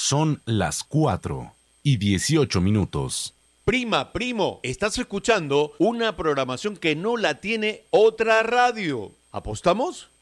Son las 4:18. Prima, primo, estás escuchando una programación que no la tiene otra radio. ¿Apostamos?